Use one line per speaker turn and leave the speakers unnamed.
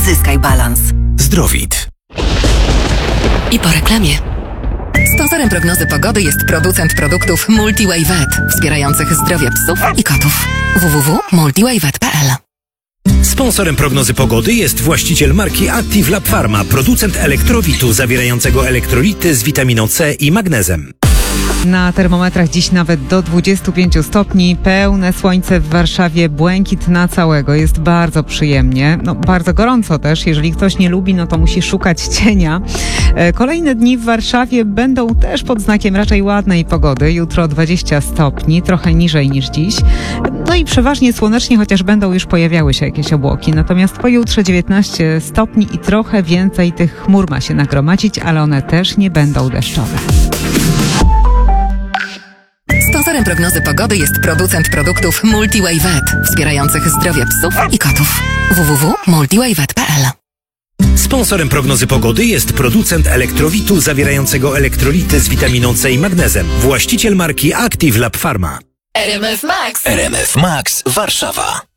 Zyskaj balans.
Zdrowit.
I po reklamie. Sponsorem prognozy pogody jest producent produktów MultiWay Vet, wspierających zdrowie psów i kotów. www.multiwayvet.pl.
Sponsorem prognozy pogody jest właściciel marki Active Lab Pharma, producent elektrowitu zawierającego elektrolity z witaminą C i magnezem.
Na termometrach dziś nawet do 25 stopni, pełne słońce w Warszawie, błękit na całego, jest bardzo przyjemnie, bardzo gorąco też, jeżeli ktoś nie lubi, to musi szukać cienia. Kolejne dni w Warszawie będą też pod znakiem raczej ładnej pogody, jutro 20 stopni, trochę niżej niż dziś, i przeważnie słonecznie, chociaż będą już pojawiały się jakieś obłoki, natomiast pojutrze 19 stopni i trochę więcej tych chmur ma się nagromadzić, ale one też nie będą deszczowe.
Sponsorem prognozy pogody jest producent produktów MultiWay Vet, wspierających zdrowie psów i kotów. www.multiwayvet.pl.
Sponsorem prognozy pogody jest producent elektrowitu zawierającego elektrolity z witaminą C i magnezem, właściciel marki Active Lab Pharma.
RMF Max.
RMF Max Warszawa.